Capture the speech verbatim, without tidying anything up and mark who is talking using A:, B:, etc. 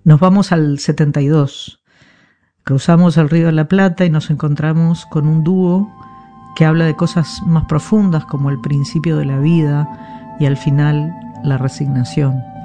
A: Nos vamos al setenta y dos. Cruzamos el Río de la Plata y nos encontramos con un dúo que habla de cosas más profundas como el principio de la vida y al final la resignación.